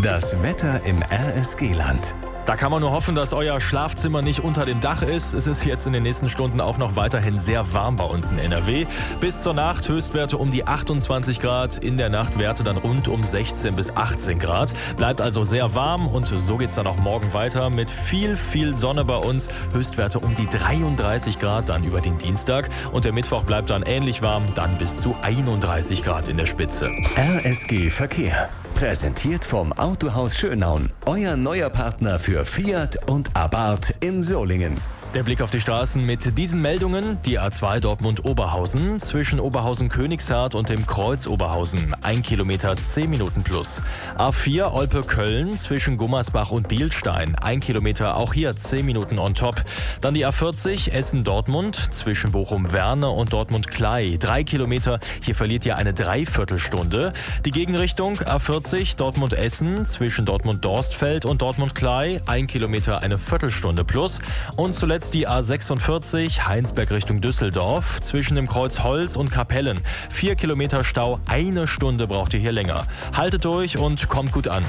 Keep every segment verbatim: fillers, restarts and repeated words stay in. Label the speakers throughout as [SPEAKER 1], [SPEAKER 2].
[SPEAKER 1] Das Wetter im R S G-Land.
[SPEAKER 2] Da kann man nur hoffen, dass euer Schlafzimmer nicht unter dem Dach ist. Es ist jetzt in den nächsten Stunden auch noch weiterhin sehr warm bei uns in N R W. Bis zur Nacht Höchstwerte um die achtundzwanzig Grad, in der Nacht Werte dann rund um sechzehn bis achtzehn Grad. Bleibt also sehr warm und so geht's dann auch morgen weiter mit viel, viel Sonne bei uns. Höchstwerte um die dreiunddreißig Grad dann über den Dienstag. Und der Mittwoch bleibt dann ähnlich warm, dann bis zu einunddreißig Grad in der Spitze.
[SPEAKER 1] R S G Verkehr. Präsentiert vom Autohaus Schönaun. Euer neuer Partner für Fiat und Abarth in Solingen.
[SPEAKER 2] Der Blick auf die Straßen mit diesen Meldungen. Die A zwei Dortmund-Oberhausen zwischen Oberhausen-Königshardt und dem Kreuz Oberhausen. ein Kilometer zehn Minuten plus. A vier Olpe-Köln zwischen Gummersbach und Bielstein. ein Kilometer, auch hier zehn Minuten on top. Dann die A vierzig Essen-Dortmund zwischen Bochum-Werne und Dortmund-Klei. drei Kilometer, hier verliert ihr eine Dreiviertelstunde. Die Gegenrichtung A vierzig Dortmund-Essen zwischen Dortmund-Dorstfeld und Dortmund-Klei. ein Kilometer, eine Viertelstunde plus. Und zuletzt die A sechsundvierzig Heinsberg Richtung Düsseldorf zwischen dem Kreuz Holz und Kapellen. Vier Kilometer Stau, eine Stunde braucht ihr hier länger. Haltet durch und kommt gut an.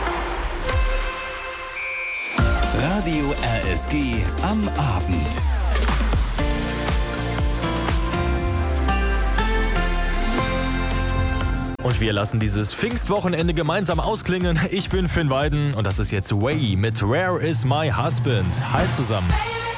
[SPEAKER 1] Radio R S G am Abend.
[SPEAKER 2] Und wir lassen dieses Pfingstwochenende gemeinsam ausklingen. Ich bin Finn Weiden und das ist jetzt Way mit Where is my husband? Hi zusammen.